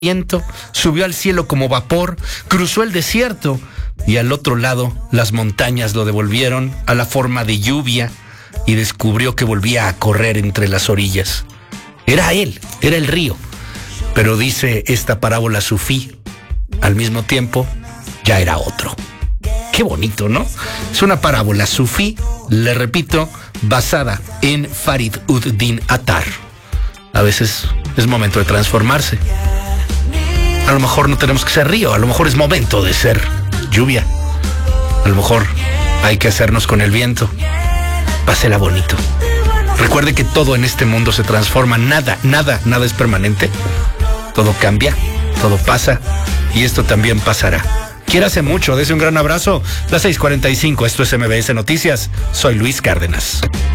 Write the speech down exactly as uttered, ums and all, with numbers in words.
viento, subió al cielo como vapor, cruzó el desierto y al otro lado las montañas lo devolvieron a la forma de lluvia y descubrió que volvía a correr entre las orillas. Era él, era el río, pero dice esta parábola sufí, al mismo tiempo ya era otro. Qué bonito, ¿no? Es una parábola sufí, le repito, basada en Farid ud-Din Attar. A veces es momento de transformarse. A lo mejor no tenemos que ser río, a lo mejor es momento de ser lluvia. A lo mejor hay que hacernos con el viento. Pásela bonito. Recuerde que todo en este mundo se transforma, nada, nada, nada es permanente. Todo cambia, todo pasa y esto también pasará. Quiérase mucho, dese un gran abrazo. Las seis cuarenta y cinco, esto es M B S Noticias. Soy Luis Cárdenas.